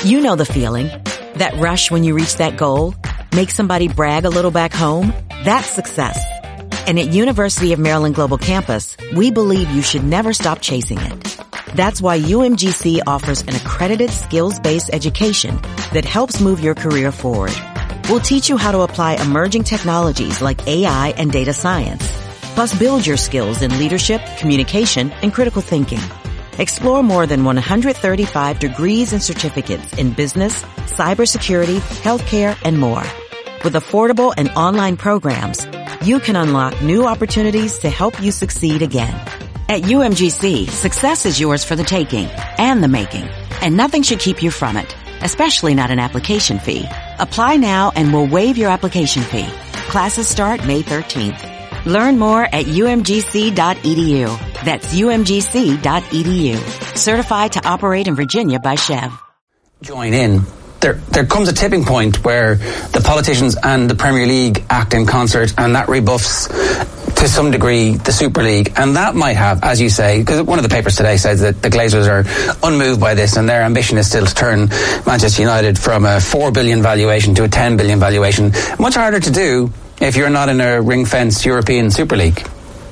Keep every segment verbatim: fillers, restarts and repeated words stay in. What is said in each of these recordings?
You know the feeling. That rush when you reach that goal? Make somebody brag a little back home? That's success. And at University of Maryland Global Campus, we believe you should never stop chasing it. That's why U M G C offers an accredited skills-based education that helps move your career forward. We'll teach you how to apply emerging technologies like A I and data science, plus build your skills in leadership, communication, and critical thinking. Explore more than one hundred thirty-five degrees and certificates in business, cybersecurity, healthcare, and more. With affordable and online programs, you can unlock new opportunities to help you succeed again. At U M G C, success is yours for the taking and the making, and nothing should keep you from it, especially not an application fee. Apply now and we'll waive your application fee. Classes start May thirteenth. Learn more at U M G C dot E D U. That's U M G C dot E D U. Certified to operate in Virginia by Chev. Join in. There, there comes a tipping point where the politicians and the Premier League act in concert, and that rebuffs to some degree the Super League, and that might have, as you say, because one of the papers today says that the Glazers are unmoved by this and their ambition is still to turn Manchester United from a four billion valuation to a ten billion valuation. Much harder to do if you're not in a ring-fenced European Super League.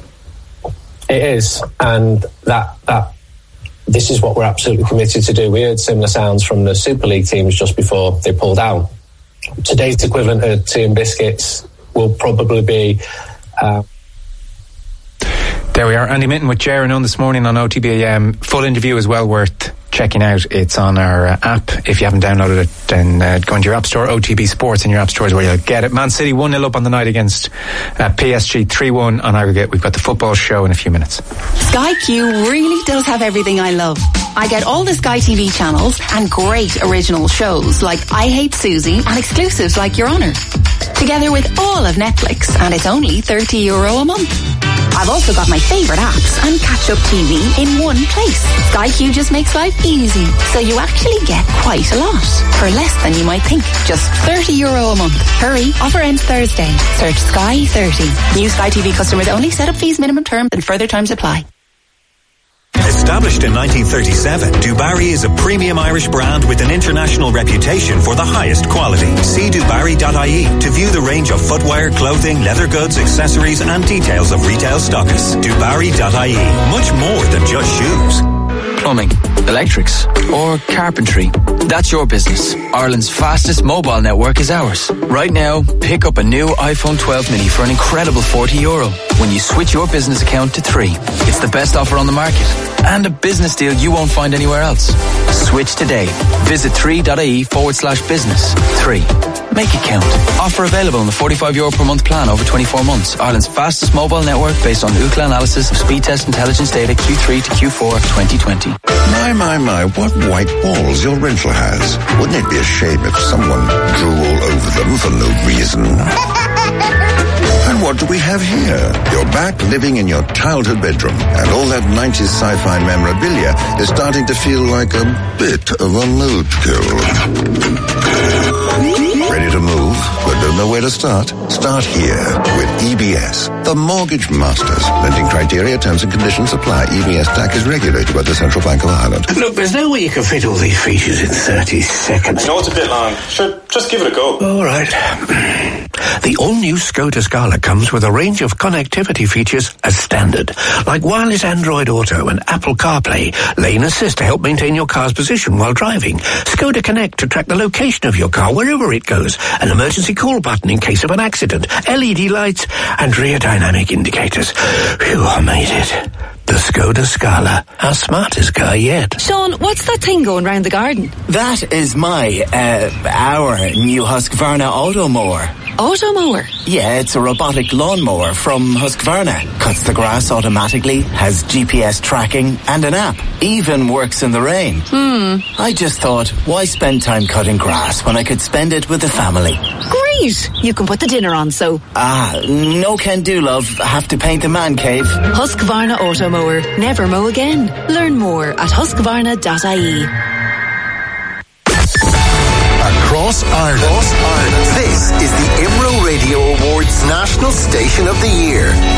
It is, and that that this is what we're absolutely committed to do. We heard similar sounds from the Super League teams just before they pulled out. Today's equivalent of tea and biscuits will probably be... Uh, There we are, Andy Minton with Ger and On this morning on O T B A M. Full interview is well worth checking out. It's on our uh, app. If you haven't downloaded it, then uh, go into your app store. O T B Sports in your app store is where you'll get it. Man City one nil up on the night against uh, P S G, three one on aggregate. We've got the football show in a few minutes. Sky Q really does have everything I love. I get all the Sky T V channels and great original shows like I Hate Susie and exclusives like Your Honour. Together with all of Netflix, and it's only thirty euro a month. I've also got my favourite apps and catch-up T V in one place. Sky Q just makes life easy, so you actually get quite a lot for less than you might think. Just thirty euro a month. Hurry, offer ends Thursday. Search Sky thirty. New Sky T V customers only. Set up fees, minimum term, and further terms apply. Established in nineteen thirty-seven, Dubarry is a premium Irish brand with an international reputation for the highest quality. See dubarry dot I E to view the range of footwear, clothing, leather goods, accessories and details of retail stockists. dubarry dot I E. Much more than just shoes. Plumbing, electrics, or carpentry. That's your business. Ireland's fastest mobile network is ours. Right now, pick up a new iPhone twelve mini for an incredible forty euro when you switch your business account to three. It's the best offer on the market and a business deal you won't find anywhere else. Switch today. Visit three dot I E forward slash business. three. Make it count. Offer available on the forty-five euro per month plan over twenty-four months. Ireland's fastest mobile network based on Ookla analysis of speed test intelligence data Q three to Q four twenty twenty. My, my, my, what white balls your rental has. Wouldn't it be a shame if someone drew all over them for no reason? And what do we have here? You're back living in your childhood bedroom, and all that nineties sci-fi memorabilia is starting to feel like a bit of a mood kill. Ready to move, but don't know where to start? Start here with E B S, the Mortgage Masters. Lending criteria, terms and conditions apply. E B S D A C is regulated by the Central Bank of Ireland. Look, there's no way you can fit all these features in thirty seconds. I know it's a bit long. Sure, just give it a go. All right. The all-new Skoda Scala comes with a range of connectivity features as standard, like wireless Android Auto and Apple CarPlay, lane assist to help maintain your car's position while driving, Skoda Connect to track the location of your car wherever it goes, an emergency call button in case of an accident, L E D lights, and rear dynamic indicators. Phew, I made it. The Skoda Scala, our smartest car yet. Sean, what's that thing going round the garden? That is my, uh, our new Husqvarna Automower. Automower? Yeah, it's a robotic lawnmower from Husqvarna. Cuts the grass automatically, has G P S tracking and an app. Even works in the rain. Hmm. I just thought, why spend time cutting grass when I could spend it with the family? Great! You can put the dinner on, so... Ah, no can do, love. Have to paint the man cave. Husqvarna Automower. Never mow again. Learn more at husqvarna dot I E. Across Ireland. Across Ireland. This is the I M R O Radio Awards National Station of the Year.